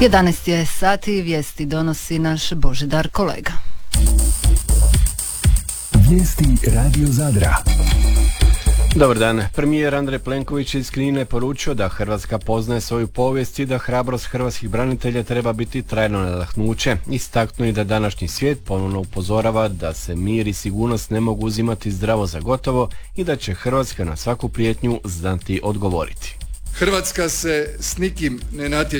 11 je sati, vijesti donosi naš Božidar kolega. Vijesti Radio Zadra. Dobar dan. Premijer Andrej Plenković iz Knina poručio da Hrvatska poznaje svoju povijest i da hrabrost hrvatskih branitelja treba biti trajno nadahnuće. Istaknuo je da današnji svijet ponovno upozorava da se mir i sigurnost ne mogu uzimati zdravo za gotovo i da će Hrvatska na svaku prijetnju znati odgovoriti. Hrvatska se s nikim ne natječe